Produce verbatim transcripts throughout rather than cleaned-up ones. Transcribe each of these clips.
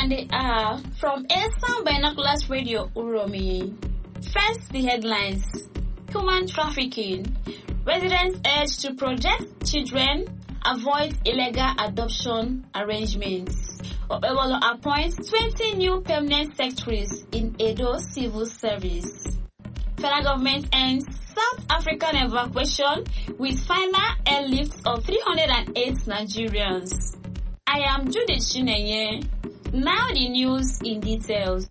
And they are from Asian Binoculars Radio Uromi. First, the headlines. Human trafficking. Residents urged to protect children, avoid illegal adoption arrangements. Okpebholo appoints twenty new permanent secretaries in Edo Civil Service. Federal government ends South African evacuation with final airlift of three hundred eight Nigerians. I am Judith Chinenye. Now the news in details.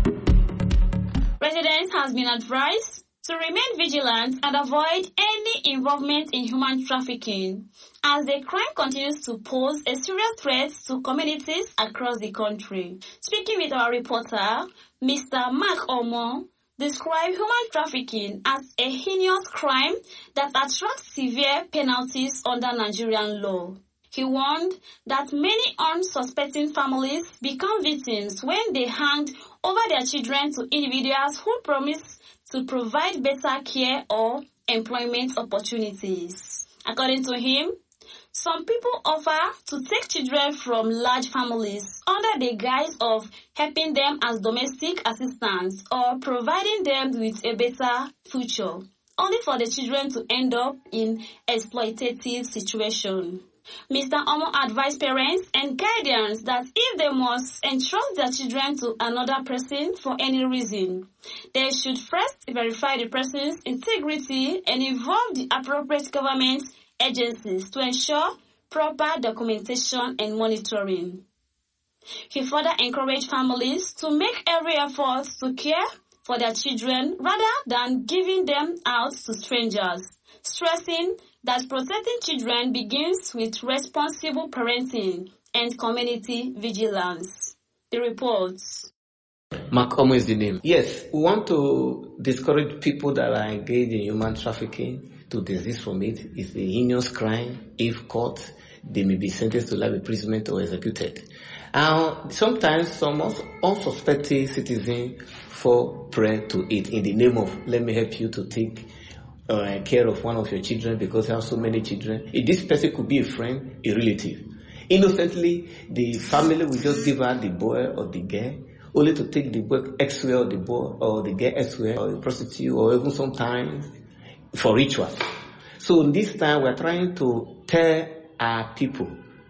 Residents has been advised to remain vigilant and avoid any involvement in human trafficking, as the crime continues to pose a serious threat to communities across the country. Speaking with our reporter, Mister Mark Omo described human trafficking as a heinous crime that attracts severe penalties under Nigerian law. He warned that many unsuspecting families become victims when they hand over their children to individuals who promise to provide better care or employment opportunities. According to him, some people offer to take children from large families under the guise of helping them as domestic assistants or providing them with a better future, only for the children to end up in exploitative situation. Mister Omo advised parents and guardians that if they must entrust their children to another person for any reason, they should first verify the person's integrity and involve the appropriate government agencies to ensure proper documentation and monitoring. He further encouraged families to make every effort to care for their children rather than giving them out to strangers, stressing that protecting children begins with responsible parenting and community vigilance. The reports. Mark Omo is the name. Yes, we want to discourage people that are engaged in human trafficking to desist from it. It's a heinous crime. If caught, they may be sentenced to life imprisonment or executed. And sometimes some unsuspecting citizens fall prey to it in the name of, let me help you to take Uh, care of one of your children because you have so many children. If this person could be a friend, a relative. Innocently, the family will just give her the boy or the girl, only to take the boy elsewhere or the boy or the girl elsewhere or a prostitute or even sometimes for rituals. So this time we're trying to tell our people,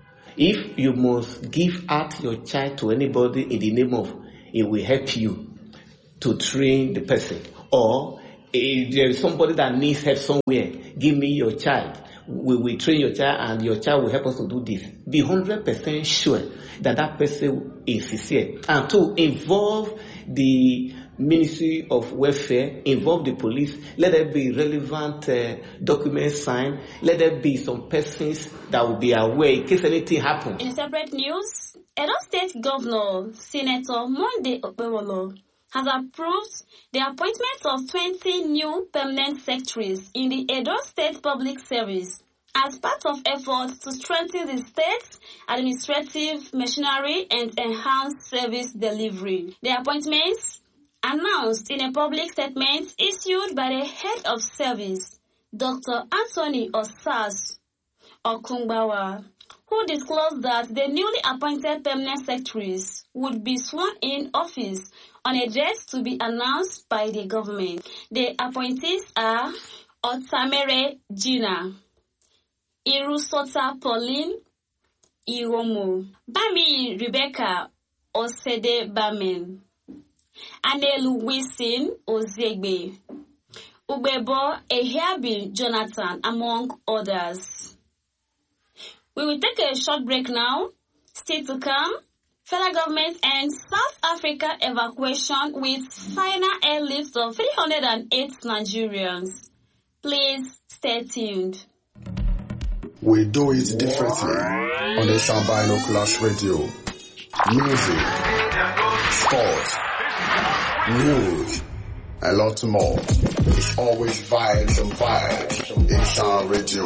if you must give out your child to anybody in the name of it will help you to train the person, or if there is somebody that needs help somewhere, give me your child. We will train your child and your child will help us to do this. Be one hundred percent sure that that person is sincere. And to involve the Ministry of Welfare, involve the police, let there be relevant uh, documents signed, let there be some persons that will be aware in case anything happens. In separate news, Edo State Governor, Senator Monday Okpebholo, has approved the appointment of twenty new permanent secretaries in the Edo State Public Service as part of efforts to strengthen the state's administrative machinery and enhance service delivery. The appointments, announced in a public statement issued by the head of service, Doctor Anthony Osas Okungbawa, who disclosed that the newly appointed permanent secretaries would be sworn in office on a date to be announced by the government. The appointees are Otamere Gina, Irusota Pauline Iromo, Bami Rebecca Osede Bamen, Anelu Wisin Ozegbe, Ubebo Ehiabi Jonathan, among others. We will take a short break now. Still to come, federal government ends South Africa evacuation with final airlift of three hundred eight Nigerians. Please stay tuned. We do it differently on the Asian Binoculars Radio. Music, sports, news, a lot more. It's always vibes and vibes. Asian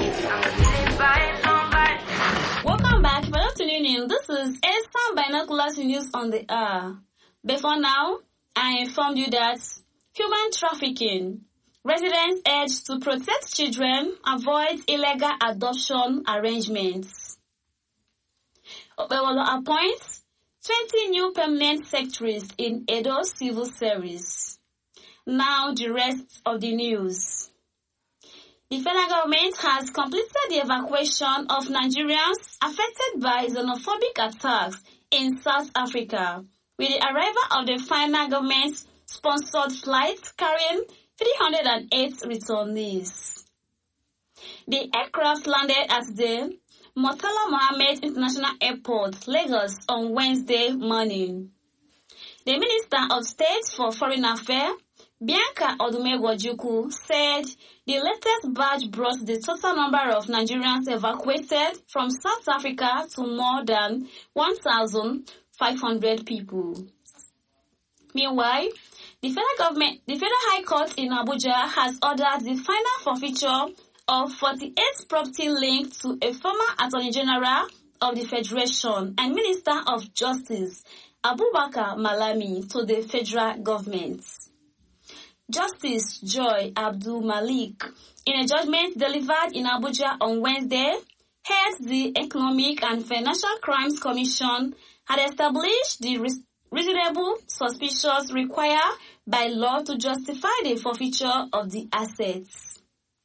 Radio. Welcome back. For those tuning in, this is Asian Binoculars News on the air. Before now, I informed you that human trafficking. Residents urged to protect children, avoid illegal adoption arrangements. Okpebholo appoints twenty new permanent secretaries in Edo Civil Service. Now the rest of the news. The federal government has completed the evacuation of Nigerians affected by xenophobic attacks in South Africa, with the arrival of the final government-sponsored flight carrying three hundred eight returnees. The aircraft landed at the Murtala Mohammed International Airport, Lagos, on Wednesday morning. The Minister of State for Foreign Affairs, Bianca Odumegwu-Ojukwu, said the latest batch brought the total number of Nigerians evacuated from South Africa to more than one thousand five hundred people. Meanwhile, the federal government, the Federal High Court in Abuja has ordered the final forfeiture of forty-eight property linked to a former Attorney General of the Federation and Minister of Justice, Abubakar Malami, to the federal government. Justice Joy Abdul Malik, in a judgment delivered in Abuja on Wednesday, heads the Economic and Financial Crimes Commission, had established the reasonable suspicions required by law to justify the forfeiture of the assets.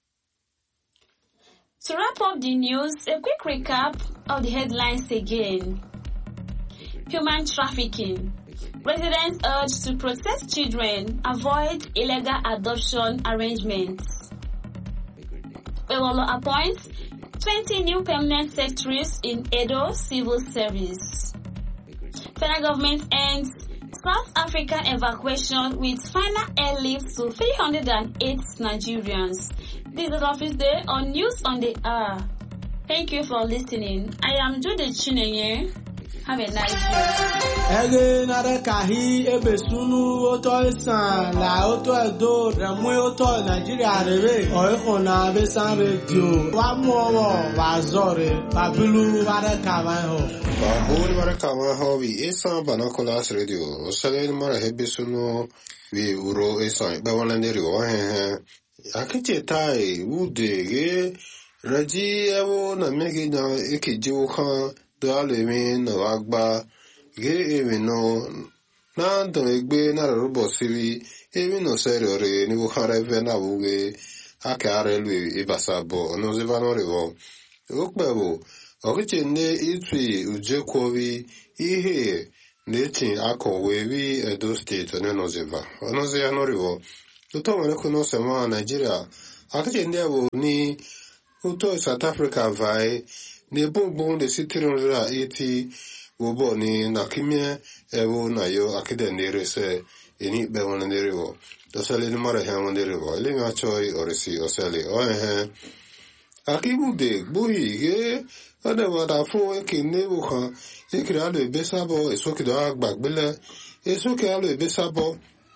To wrap up the news, a quick recap of the headlines again. Human trafficking. Residents urged to protect children, avoid illegal adoption arrangements. Ewolo appoints twenty new permanent secretaries in Edo Civil Service. Federal government ends South African evacuation with final airlift to three hundred eight Nigerians. This is Office Day on News on the Hour. Thank you for listening. I am Jude Chinenye. Have a nice day. Ege nare kahi ebe sunu oto isan la oto edo remwe oto Nigeria rebe oiko na besan radio wa muowo wa zore babilu ware kawan ho babul ware kawan ho wi isan banakolas radio osale mara hebe sunu wi uro isan be wonande ri wa he akiti tai ude ge raji ewo na mege na ekiji wo kan dale mi no agba ge emi no na do egbe na robo siri emi no serio re ni wo khare ve na wuge akare lu ibasabo no ze vano rewo okpewo okiche ne itwi uje kowi ihe netin akowe wi Edo State no zeva no ze anoriwo to wale kuno sema Nigeria akiche ndewo ni uto South Africa vai ne bonbon de sitironra eti wobo ni nakimie ewo na yo akide nerese eni be wona nerewo to sale ni mara he wona nerewo ile mi achoi orisi osale o he akibu de buhi ge ade wada fun ekine wo kan ekira le besabo esoki do agbagbele esoki alo besabo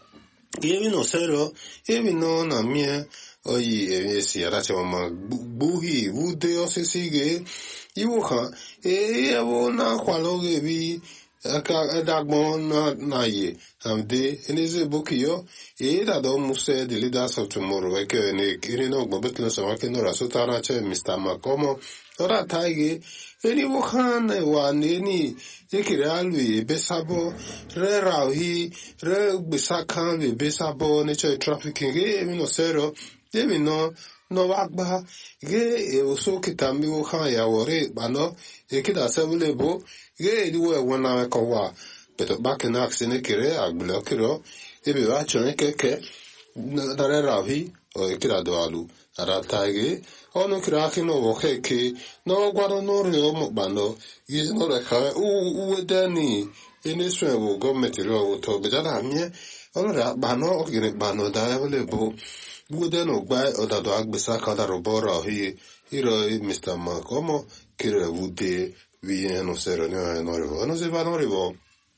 yemi no sero yemi no na mie oyi esi ara che mama buhi wude osisi ge iwo kan e ewo na kwaloge bi aka edagbon na na ye amde eneze bokiyo e da do muse the leaders of tomorrow e ke ne kiri no gbobet no sama ke no rasutara che Mister Makomo ora taige eni wo kan wa neni ekire alwi besabo re rahi re bisakan we besabo ne che trafficking ge mi no sero Devi no no wagba ge e oso kitambi wo kan ya wore bano e kida sebulebo ge di wo wona ko wa but back na aksene kire agblo kiro e be wa chone keke dare ravi o e kida do alu ara taige ono kira kino wo keke no gwaro no re o mo bano is no re ka u u dani ene swe wo government ro to be dana mi ono ra bano o kire bano da ebelebo Bude no gba odado agbesa kada robora hi hiro Mister Makomo kire wude vi no sero ne no rivo no se va no rivo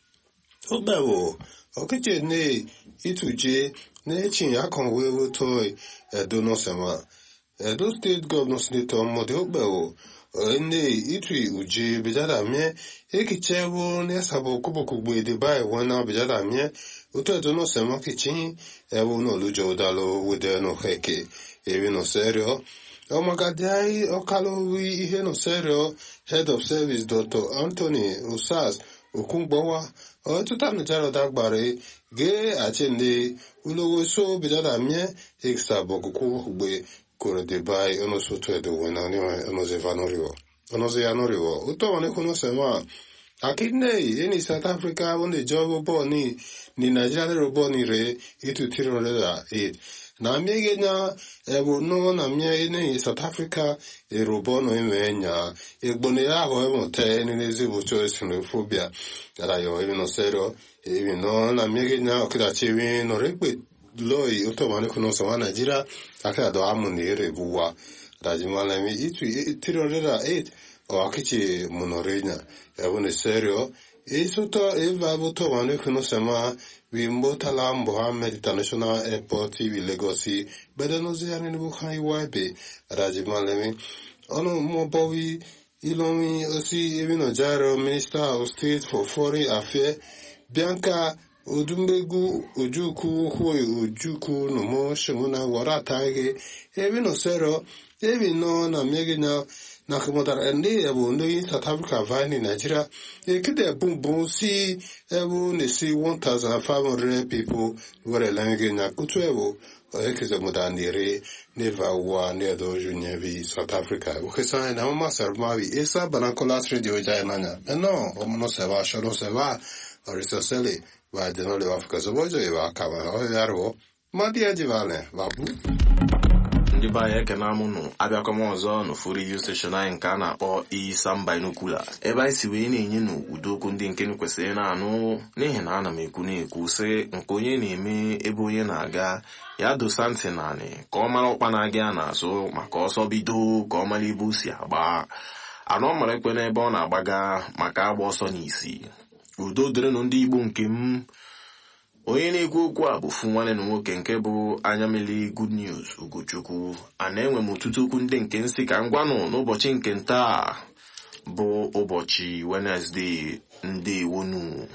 obewo okeje ne ituje ne chin akon wewo toy Edo no sema Edo State Governor Senator Mode obewo ne itui uje bejada me ekichewo ne sabo kuboku gbe de bai wona bejada me Uto Edo no sema kichin ewo no lujo dalo wude no heke evi no serio ọmagadai ọkalowi ihe no serio head of service Doctor Anthony Usas Okungbowa ọtụtụ nụchara dagbare ge achende ulowo so bejada mie extra bogukwu gbe kore de bai ono soto edo wena ni ono ze vanoriwo ono ze anoriwo uto wane kuno sema akidne eni South Africa wonde job bo ni ni Nigeria ro bo ni re itu tiro le da it na miege na ebo no na mie ni South Africa e ro bo no emenya egbone ya ho ebo te ni nezi bo choice no phobia ara yo even no sero even no na miege na okida chiwi no rekwe loi uto wane kuno sema Nigeria akada do amuni re buwa rajimala mi itu tiro le da it o akichi monorenya ebone serio isuto eva buto wane kuno sema wimbo la Mohammed International Airport vi Legosi bedano ziani ni bukhai waibe rajimale mi ono mo bowi ilomi osi evino jaro Minister of State for Foreign Affairs Bianca Odumbegu Ojuku Hoi Ojuku no mo shimuna waratage evino sero evino na megina na kumodar ende ebu ndi South Africa vani Nigeria ekide bum bum si ebu ne si one thousand five hundred people were lange na kutu ebu ekeze modandire neva wa ne do junyevi South Africa ukesa na mama sermavi esa Banacolas Radio jainanya no omono seva shoro seva orisosele va de no le Africa zobojo eva kama o yaro madia jivale babu ndị be anyị ekene amụnụ abịakwa m ọzọ n'ofu redio steshọn anyị nke a na-akpọ Isam Binocular ebe anyị si wee na-enye n'ụdị okwu ndị nke kwesịrị na-anụ n'ihi na ana m ekwu na-ekwu sị nke onye na-eme ebe onye na-aga ya dosa ntị naanị ka ọ mara ọkpa na-aga ya n'azụ maka ọsọ bido ka ọ mara ebe o si agba anọ mara ekwe n'ebe ọ na-agbaga maka agba ọsọ n'isi udo dịrịnụ ndị Igbo nke m onye na-ekwu okwu a bụ fu nwanne na nwoke nke bụ Anyamili Good News Ugochukwu a na-enwe m ọtụtụ okwu ndị nke nsị ka ngwanụ n'ụbọchị nke ntaa bụ ụbọchị Wednesday ndewonu.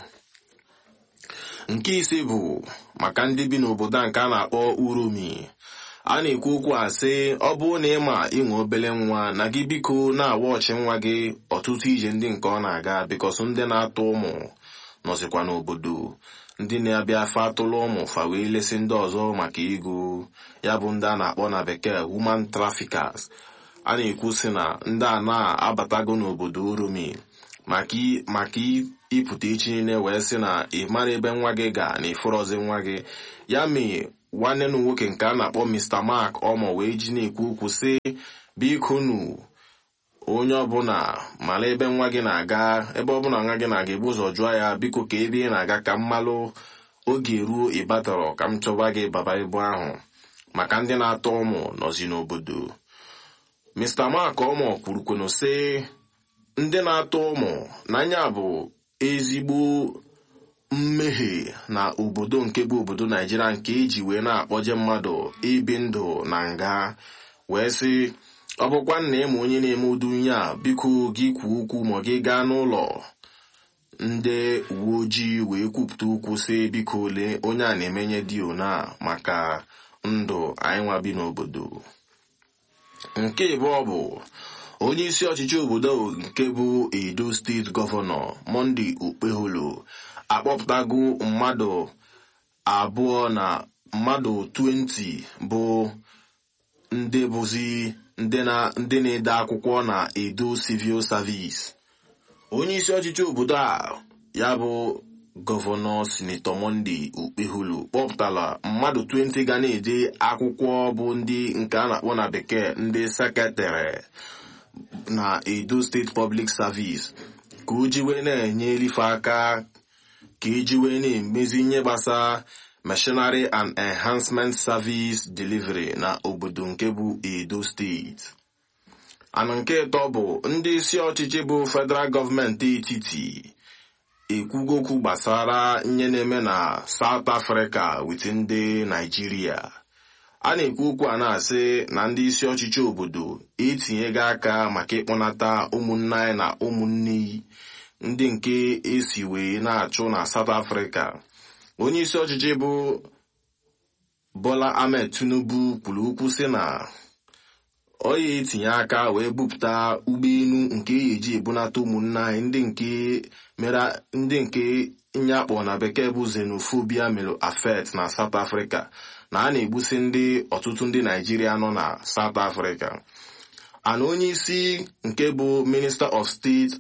Nke ise bụ maka ndị bi n'obodo a nke a na-akpọ Uromi. A na-ekwu okwu a sị ọ bụrụ na ịma inwe obele nwa na gị biko na-awa ọchị nwa gị ọtụtụ ije ndị nke ọ na-aga bikọsụ ndị na-atụ ụmụ nọzikwa n'obodo ndị na-abịa fa atụlụ ụmụ fa wee lesi ndị ọzọ maka ego ya bụ ndị a na-akpọ na bekee human traffickers. A na-ekwu sị na ndị a na-abatago n'obodo Uromi maka ịpụta echi niile wee sị na ị mara ebe nwa gị ga na ịfụrọzi nwa gị ya mee nwanne na nwoke nke a na-akpọ Mister Mark ọmọ wee ji na-ekwu okwu sị biko nu onye ọbụla mara ebe nwa gị na-aga ebe ọbụla nwa gị na-aga ebu ụzọ jụọ ya biko ka ebe ị na-aga ka mmalụ oge ruo ịbatọrọ ka m chọba gị baba ibu ahụ maka ndị na-atọ ụmụ nọzi n'obodo. Mister Mark ọmọ kwurukwenu sị ndị na-atọ ụmụ n'anya bụ ezigbo mmehie na obodo nke bụ obodo Naijiria nke eji wee na-akpọje mmadụ ibi ndụ na nga wee sị ọ bụkwa nna ịma onye na-eme ụdị unye a biko gị kwuo okwu ma gị gaa n'ụlọ ndị uwe ojii wee kwupụta okwu sị biko ole onye a na-emenye dio na maka ndụ anyị nwa bi n'obodo. Nke ịbụọ bụ onye isi ọchịchị obodo nke bụ Edo steeti gọvanọ Monday Okpeholo akpọpụtago mmadụ abụọ na mmadụ twenty bụ ndị bụzi ndị na-ede akwụkwọ na Edo Civil Service. Onye isi ọchịchị obodo a ya bụ gọvanọ Sinetọ Monday Okpeholo kpọpụtara mmadụ twenty ga na-ede akwụkwọ bụ ndị nke a na-akpọ na bekee ndị sekretịrị na Edo State Public Service ka o ji wee na-enye elife aka ka eji wee na-emezi ihe gbasara Machinery and Enhancement Service Delivery na obodo nke bụ Edo State. Anụ nke ịtọ bụ ndị isi ọchịchị bụ federal gọọmenti etiti ekwugo okwu gbasara ihe na-eme na South Africa with ndị Nigeria. A na-ekwu okwu a na-asị na ndị isi ọchịchị obodo etinyego aka maka ịkpọnata ụmụnne anyị na ụmụnne ndị nke esi wee na-achụ na South Africa. Onye isi ọchịchị bụ Bola Ahmed Tinubu kwuru okwu sị na ọ ya etinye aka wee bupụta ụgbọelu nke eji ebunata ụmụnna anyị ndị nke mere ndị nke nye akpọ na bekee bụ xenophobia mere affect na South Africa na a na-egbusi ndị ọtụtụ ndị Naijiria nọ na South Africa. Ana onye isi nke bụ Minister of State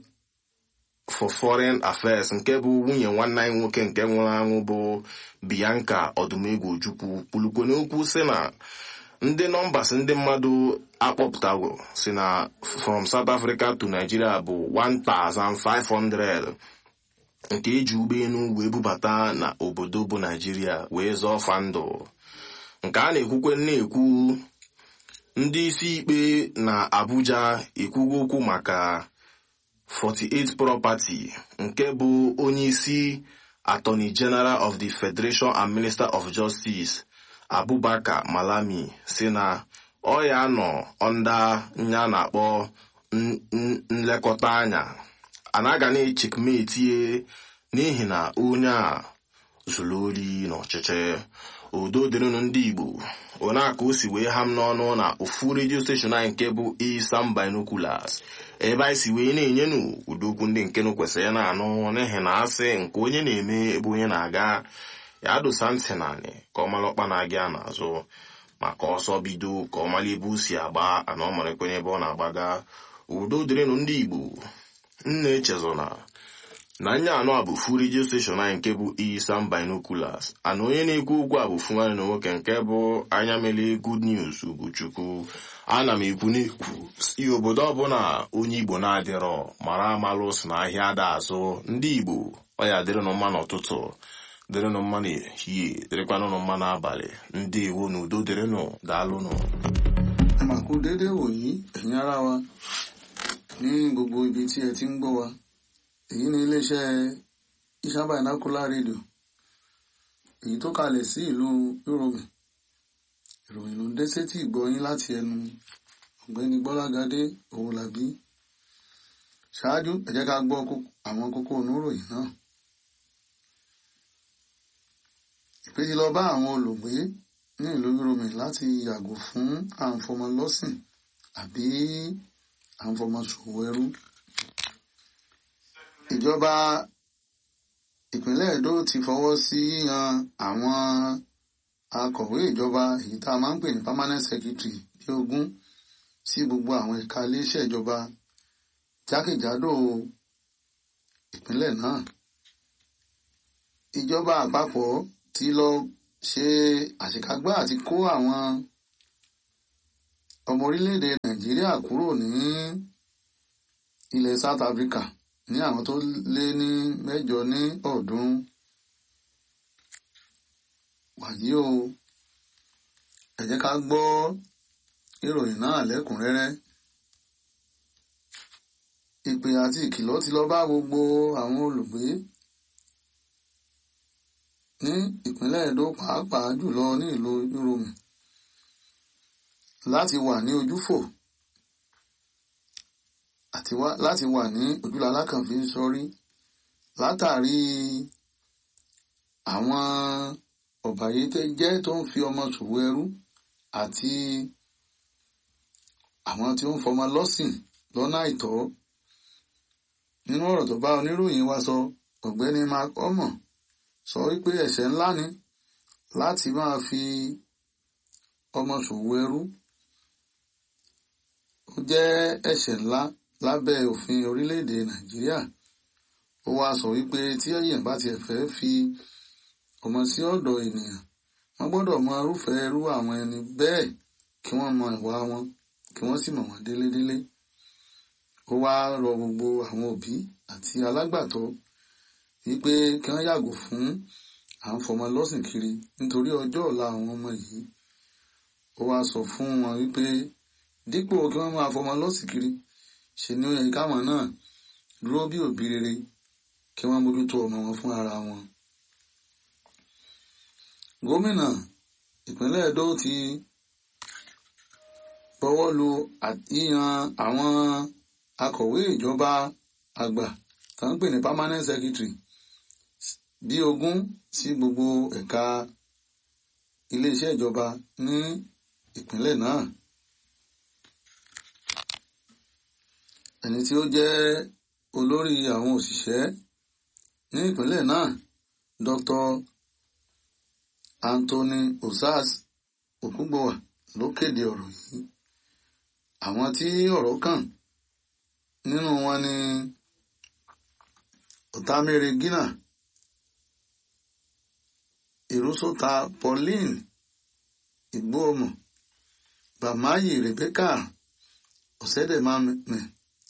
for Foreign Affairs nke bụ nwunye nwanne anyị nwoke nke nwụrụ anwụ bụ Bianca Odumegwu Ojukwu kwulukwo n'okwu sị na ndị nọmbas ndị mmadụ akpọpụtago si na from South Africa to Nigeria bụ one thousand five hundred nke eji ụgbọelu wee bubata na obodo bụ Nigeria wee zọọ fa ndụ. Nke a na-ekwukwe na-ekwu ndị isi ikpe na Abuja ekwugo okwu maka forty-eight property nke bụ onye isi Attorney General of the Federation and Minister of Justice Abubakar Malami si na ọ ya nọ onda nya na-akpọ nlekọta anya anaga na-echekmetie n'ihi na onye a zuru ori n'ọchịchị. Udo dịrịnụ ndị Igbo, ona aka o si wee ha m n'ọnụ na ofu redio steshọn anyị nke bụ Isam Binoculars ebe anyị si wee na-enyenu ụdokwu ndị nke nụ kwesịrị na-anụ n'ihi na asị nke onye na-eme ebe onye na-aga ya dosa ntị naanị ka ọ mara ọkpa na-aga n'azụ maka ọsọ bido ka ọ mara ebe o si agba ana ọ mara ekwenye ebe ọ na-agbaga. Udo dịrịnụ ndị Igbo, nna echezona na anya anọ a bụ fu redio steshọn anyị nke bụ Isam Binoculars. Ana onye na-ekwu okwu a bụ fu nwanne na nwoke nke bụ anya mele Good News Ugochukwu. Ana m ekwu n'ekwu si obodo ọbụla onye Igbo na-adịrọ mara amalụ si na ahịa ada azụ. Ndị Igbo ọ ya dịrịnụ mma n'ụtụtụ, dịrịnụ mma n'ehihie, dịrịkwanụ mma n'abalị. Ndị Igbo na udo dịrịnụ, daalụnụ. Àmàkù dédé wòyí ẹ̀yin ará wa ní gbogbo ibi tí ẹ ti ń gbọ́ wa. Èyí ni iléeṣẹ́ Isam Binocular Radio èyí tó kalẹ̀ sí ìlú Yorùbá. Ìròyìn ló ń dé sétí ìgbọ́ yín láti ẹnu ọ̀gbẹ́ni Gbọ́lágadé Owólabí. Ṣáájú ẹ jẹ́ ká gbọ́ àwọn kókó oníròyìn náà. Ìpè ti lọ bá àwọn olùgbé ní ìlú Yorùbá láti yàgò fún àǹfọmọlọ́sìn àbí àǹfọmọṣòwò ẹrú. Ìjọba ìpínlẹ̀ Èdó ti fọwọ́ sí yíyan àwọn akọ̀wé ìjọba èyí tá a máa ń pè ní permanent secretary bí ogún sí gbogbo àwọn ẹ̀ka iléeṣẹ́ ìjọba jákèjádò ìpínlẹ̀ náà. Ìjọba àpapọ̀ ti lọ ṣe àṣekágbá àti kó àwọn ọmọ orílẹ̀-èdè Nàìjíríà kúrò ní ilẹ̀ South Africa ní àwọn tó lé ní mẹ́jọ ní ọ̀ọ́dúnrún. Wàyí o, ẹ jẹ́ ká gbọ́ ìròyìn náà lẹ́kùnrẹ́rẹ́. Ìpè àti ìkìlọ̀ ti lọ bá gbogbo àwọn olùgbé ní ìpínlẹ̀ Èdó pàápàá jùlọ ní ìlú Yorùbá láti wà ní ojúfò àti wá láti wà ní ojúlàlá kan fi ń sọrí látàrí àwọn ọ̀bàyéjẹ́ tó ń fi ọmọ ṣòwò ẹrú àti àwọn tí ó ń fọmọ lọ́sìn lọ́nà àìtọ́. Nínú ọ̀rọ̀ tó bá oníròyìn wa sọ, ọ̀gbẹ́ni Mark Omo sọ wípé ẹ̀ṣẹ̀ ńlá ni láti máa fi ọmọ ṣòwò ẹrú. Ó jẹ́ ẹ̀ṣẹ̀ ńlá lábẹ́ òfin orílẹ̀-èdè Nàìjíríà. Ó wá sọ wípé tí èèyàn bá tiẹ̀ fẹ́ fi ọmọ sí ọ̀dọ̀ ènìyàn, wọ́n gbọ́dọ̀ mọ irúfẹ́ irú àwọn ẹni bẹ́ẹ̀ kí wọ́n mọ ìwà wọn kí wọ́n sì mọ̀ wọ́n délédélé. Ó wá rọ gbogbo àwọn òbí àti alágbàtọ́ wípé kí wọ́n yàgò fún à ń fọmọ lọ́sìn kiri nítorí ọjọ́ ọ̀la àwọn ọmọ yìí. Ó wá sọ fún wọn wípé dípò kí wọ́n máa fọmọ lọ́sìn kiri, ṣe ni ó yẹ káwọn náà dúró bí òbí rere kí wọ́n mójútó ọmọ wọn fún ara wọn. Gómìnà ìpínlẹ̀ Èdó ti bọwọ́ lu yíyan àwọn akọ̀wé ìjọba àgbà tó ń pè ní permanent secretary bí ogún sí gbogbo ẹ̀ka iléeṣẹ́ ìjọba ní ìpínlẹ̀ náà. ẹni tí ó jẹ́ olórí àwọn òṣìṣẹ́ ní ìpínlẹ̀ náà Doctor Anthony Osas Okungbowa ló kéde ọ̀rọ̀ yìí. Àwọn tí ọ̀rọ̀ kàn nínú wọn ni Otamere Gina, Irusota Pauline Igbohomo, Bamayi Rebecca Osedemame,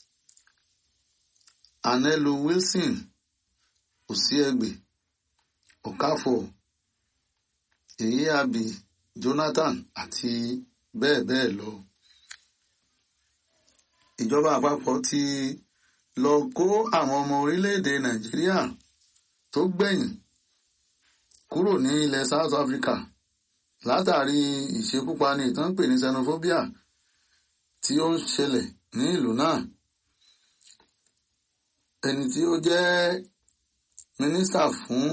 Anelu Wilson Osiegbe, Okafor, Eyiabi Jonathan àti bẹ́ẹ̀ bẹ́ẹ̀ lọ. Ìjọba àpapọ̀ ti lọ kó àwọn ọmọ orílẹ̀-èdè Nàìjíríà tó gbẹ̀yìn kúrò ní ilẹ̀ South Africa látàrí ìṣekúpani ìtàn pè ní xenophobia tí ó ń ṣẹlẹ̀ ní ìlú náà. Ẹni tí ó jẹ́ mínísítà fún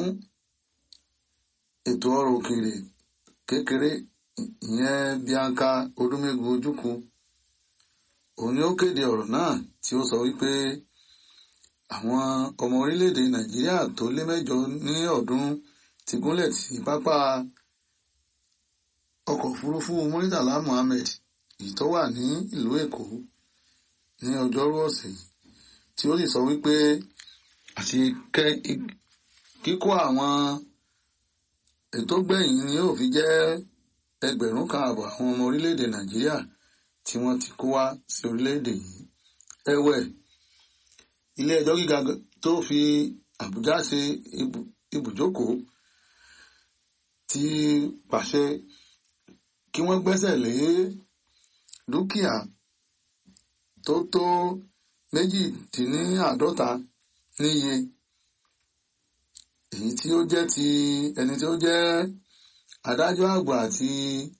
ètò ọrọ̀ òkèèrè kékeré ìyẹn Bianca Odumegu Ojukwu, òun ni ó kéde ọ̀rọ̀ náà tí ó sọ wípé àwọn ọmọ orílẹ̀-èdè Nàìjíríà tó lé mẹ́jọ ní ọ̀ọ́dúnrún ti gúnlẹ̀ sí pápá ọkọ̀ òfurufú Muritala Muhammed èyí tó wà ní ìlú Èkó ní ọjọ́rú ọ̀sẹ̀ yìí, tí ó sì sọ wípé àti kíkó àwọn ètò gbẹ̀yìn ni yóò fi jẹ́ ẹgbẹ̀rún kan àbọ̀ àwọn ọmọ orílẹ̀-èdè Nàìjíríà tí wọ́n ti kó wá sí orílẹ̀-èdè yìí. Ẹ̀wẹ̀, ilé ẹjọ́ gíga tó fi Àbújá ṣe ibùjókòó ti pàṣẹ kí wọ́n gbẹ́sẹ̀ lé dúkìá tó tó méjìdínláàádọ́ta níye, èyí tí ó jẹ́ ti ẹni tí ó jẹ́ adájọ́ àgbà àti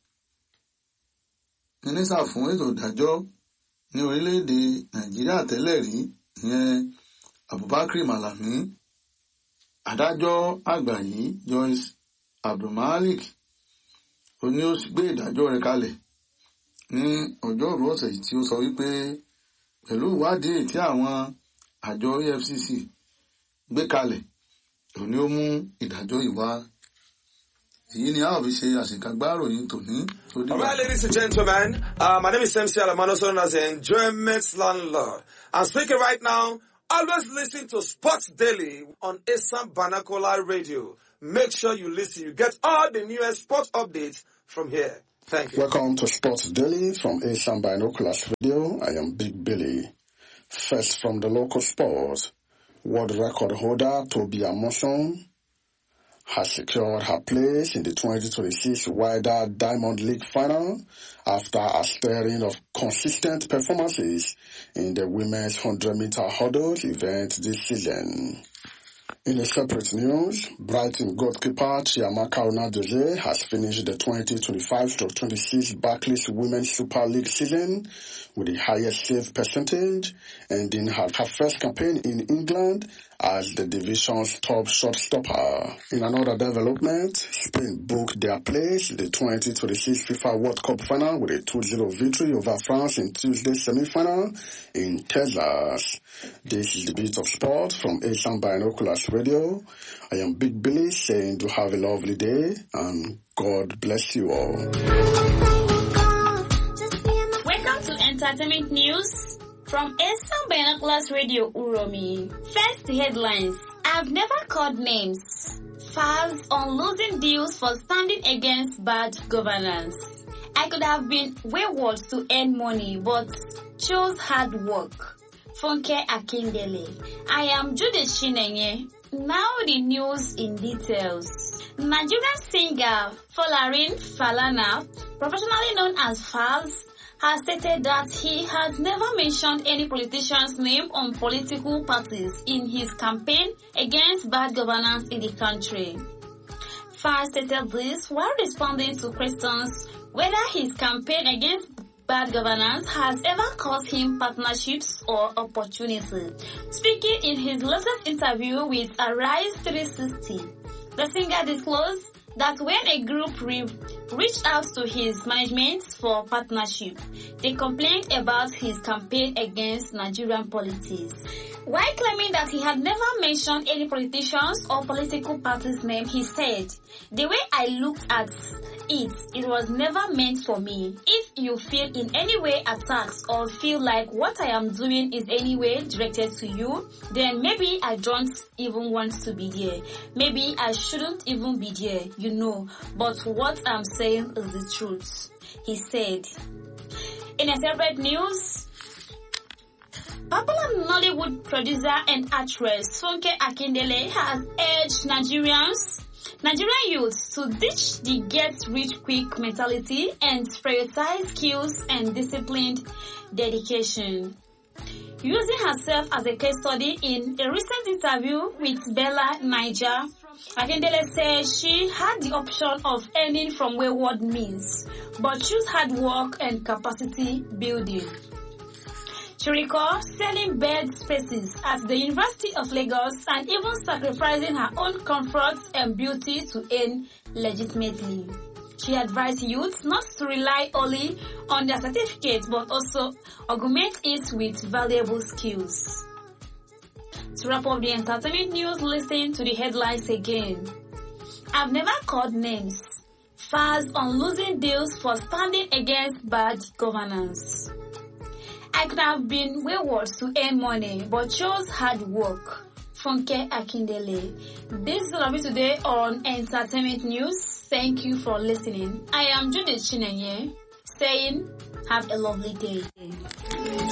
mínísítà fún ètò ìdájọ́ ní orílẹ̀-èdè Nàìjíríà tẹ́lẹ̀ rí ìyẹn Abubakar Malami. Adájọ́ àgbà yìí Joyce Abdulmalik ó ní ó gbé ìdájọ́ rẹ̀ kalẹ̀ ní ọjọ́rú ọ̀sẹ̀ yìí tí ó sọ wípé pẹ̀lú ìwádìí tí àwọn àjọ E F C C gbé kalẹ̀ ó ní ó mú ìdájọ́ yìí wá. Èyí ni a ó fi ṣe àṣekágbá ìròyìn tòní. All right, ladies and gentlemen, uh, my name is M C Alamano, also known as the Enjoyment Landlord. I'm speaking right now. Always listen to Sports Daily on Asam Banakola Radio. Make sure you listen. You get all the newest sports updates from here. Thank you. Welcome to Sports Daily from Asam Binoculars Radio. I am Big Billy. First from the local sports, world record holder Toby Amoson has secured her place in the twenty twenty-six Wider Diamond League final after a string of consistent performances in the women's one hundred meter hurdles event this season. In a separate news, Brighton goalkeeper Chiamaka Onadozie has finished the twenty twenty-five to twenty-six Barclays Women's Super League season with the highest save percentage, ending her, her first campaign in England as the division's top shortstopper. In another development, Spain booked their place in the twenty twenty-six FIFA World Cup final with a two zero victory over France in Tuesday's semi-final in Texas. This is the Beat of Sport from Asian Binoculars Radio. I am Big Billy saying to have a lovely day and God bless you all. Welcome to Entertainment News from Asian Binoculars Radio Uromi. First, the headlines. I've never called names. Falz on losing deals for standing against bad governance. I could have been wayward to earn money, but chose hard work. Funke Akindele. I am Judith Chinenye. Now the news in details. Nigerian singer Folarin Falana, professionally known as Falz, has stated that he has never mentioned any politician's name on political parties in his campaign against bad governance in the country. Falz stated this while responding to questions whether his campaign against bad governance has ever cost him partnerships or opportunity. Speaking in his latest interview with Arise three sixty, the singer disclosed that when a group re- reached out to his management for partnership, they complained about his campaign against Nigerian politics. While claiming that he had never mentioned any politicians or political party's name, he said, "The way I looked at it, it was never meant for me. If you feel in any way attacked or feel like what I am doing is any way directed to you, then maybe I don't even want to be there. Maybe I shouldn't even be there, you know. But what I'm saying is the truth," he said. In a separate news, popular Nollywood producer and actress Funke Akindele has urged Nigerians, Nigerian youths to ditch the get-rich-quick mentality and prioritize skills and disciplined dedication. Using herself as a case study in a recent interview with Bella Niger, Akindele said she had the option of earning from wayward means, but chose hard work and capacity building. She recalls selling bed spaces at the University of Lagos and even sacrificing her own comfort and beauty to earn legitimately. She advised youths not to rely only on their certificates but also augment it with valuable skills. To wrap up the entertainment news, listen to the headlines again. I've never called names. Fast on losing deals for standing against bad governance. I could have been wayward to earn money, but chose hard work. Funke Akindele. This is all of it today on Entertainment News. Thank you for listening. I am Judith Chinenye, saying have a lovely day.